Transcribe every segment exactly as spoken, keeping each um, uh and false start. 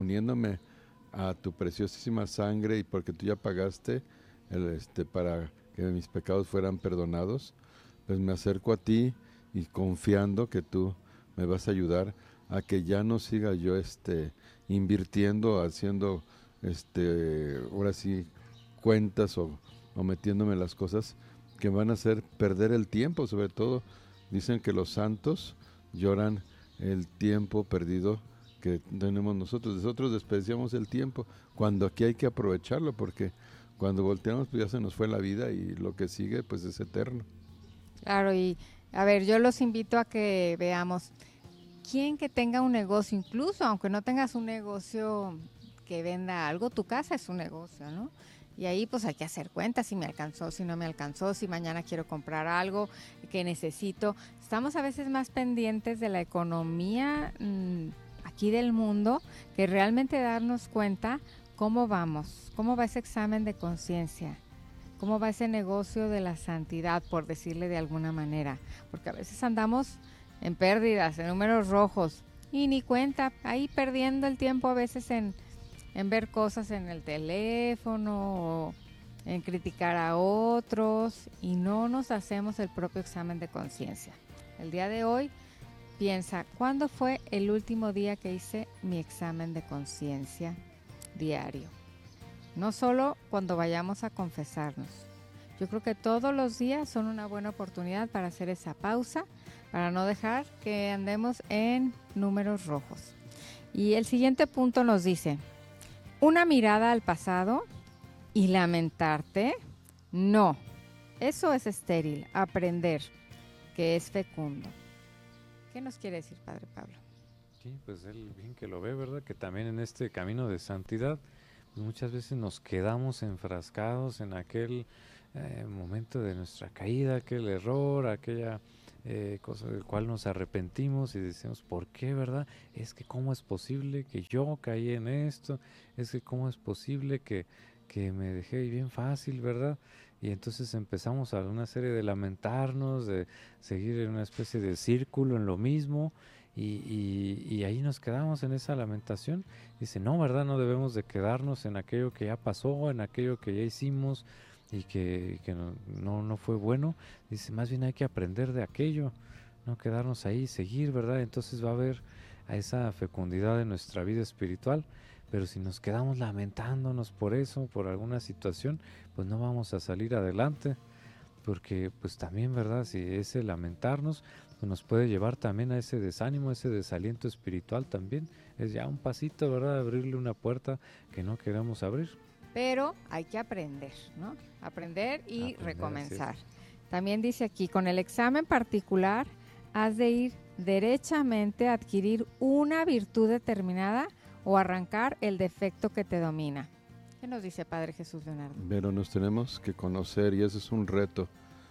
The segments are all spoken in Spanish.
uniéndome a tu preciosísima sangre y porque tú ya pagaste el, este, para que mis pecados fueran perdonados, pues me acerco a ti y confiando que tú me vas a ayudar a que ya no siga yo este, invirtiendo, haciendo este, ahora sí cuentas o, o metiéndome en las cosas que van a hacer perder el tiempo. Sobre todo dicen que los santos lloran el tiempo perdido que tenemos nosotros. Nosotros desperdiciamos el tiempo cuando aquí hay que aprovecharlo, porque cuando volteamos pues ya se nos fue la vida y lo que sigue pues es eterno. Claro, y a ver, yo los invito a que veamos quién que tenga un negocio, incluso aunque no tengas un negocio que venda algo, tu casa es un negocio, ¿no? Y ahí pues hay que hacer cuentas, si me alcanzó, si no me alcanzó, si mañana quiero comprar algo que necesito. Estamos a veces más pendientes de la economía mmm, aquí del mundo que realmente darnos cuenta cómo vamos, cómo va ese examen de conciencia. ¿Cómo va ese negocio de la santidad, por decirle de alguna manera? Porque a veces andamos en pérdidas, en números rojos, y ni cuenta, ahí perdiendo el tiempo a veces en, en ver cosas en el teléfono o en criticar a otros, y no nos hacemos el propio examen de conciencia. El día de hoy, piensa, ¿cuándo fue el último día que hice mi examen de conciencia diario? No solo cuando vayamos a confesarnos. Yo creo que todos los días son una buena oportunidad para hacer esa pausa, para no dejar que andemos en números rojos. Y el siguiente punto nos dice, una mirada al pasado y lamentarte, no, eso es estéril, aprender, que es fecundo. ¿Qué nos quiere decir, Padre Pablo? Sí, pues él bien que lo ve, ¿verdad? Que también en este camino de santidad, pues muchas veces nos quedamos enfrascados en aquel eh, momento de nuestra caída, aquel error, aquella eh, cosa del cual nos arrepentimos y decimos, ¿por qué, verdad? Es que cómo es posible que yo caí en esto, es que cómo es posible que, que me dejé bien fácil, ¿verdad? Y entonces empezamos a una serie de lamentarnos, de seguir en una especie de círculo en lo mismo, y, y, y ahí nos quedamos en esa lamentación. Dice, no, ¿verdad? No debemos de quedarnos en aquello que ya pasó, en aquello que ya hicimos y que, que no, no, no fue bueno. Dice, más bien hay que aprender de aquello, no quedarnos ahí, seguir, ¿verdad? Entonces va a haber a esa fecundidad de nuestra vida espiritual. Pero si nos quedamos lamentándonos por eso, por alguna situación, pues no vamos a salir adelante. Porque pues también, ¿verdad? Si ese lamentarnos pues nos puede llevar también a ese desánimo, ese desaliento espiritual también. Es ya un pasito, ¿verdad? Abrirle una puerta que no queremos abrir. Pero hay que aprender, ¿no? Aprender y Aprender, recomenzar. así es. También dice aquí, con el examen particular, has de ir derechamente a adquirir una virtud determinada o arrancar el defecto que te domina. ¿Qué nos dice Padre Jesús Leonardo? Pero nos tenemos que conocer y ese es un reto.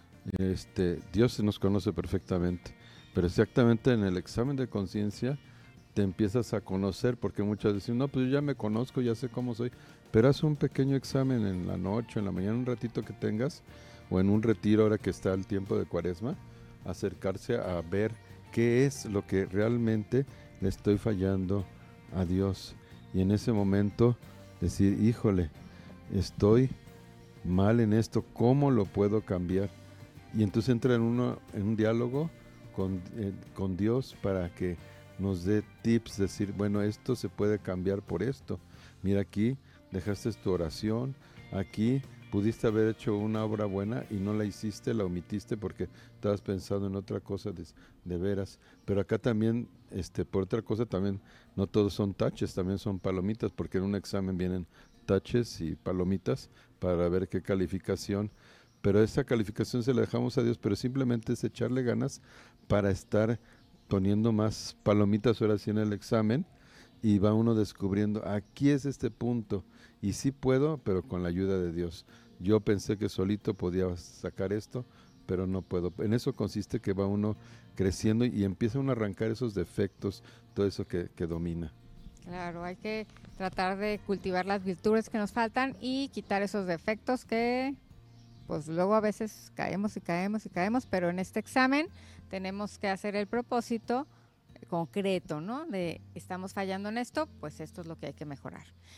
Este, Dios se nos conoce perfectamente, pero exactamente en el examen de conciencia te empiezas a conocer, porque muchas veces, no, pues yo ya me conozco, ya sé cómo soy, pero haz un pequeño examen en la noche, en la mañana, un ratito que tengas, o en un retiro ahora que está el tiempo de Cuaresma, acercarse a ver qué es lo que realmente le estoy fallando a Dios, y en ese momento decir, híjole, estoy mal en esto, ¿cómo lo puedo cambiar? Y entonces entra en, uno, en un diálogo con, eh, con Dios para que nos dé tips, decir, bueno, esto se puede cambiar por esto. Mira, aquí dejaste tu oración, aquí pudiste haber hecho una obra buena y no la hiciste, la omitiste porque estabas pensando en otra cosa de, de veras. Pero acá también, este, por otra cosa también, no todos son taches, también son palomitas, porque en un examen vienen taches y palomitas para ver qué calificación, pero esa calificación se la dejamos a Dios, pero simplemente es echarle ganas para estar poniendo más palomitas ahora sí en el examen y va uno descubriendo, aquí es este punto y sí puedo, pero con la ayuda de Dios. Yo pensé que solito podía sacar esto, pero no puedo. En eso consiste que va uno creciendo y empieza uno a arrancar esos defectos, todo eso que, que domina. Claro, hay que tratar de cultivar las virtudes que nos faltan y quitar esos defectos que pues luego a veces caemos y caemos y caemos, pero en este examen tenemos que hacer el propósito concreto, ¿no? De estamos fallando en esto, pues esto es lo que hay que mejorar.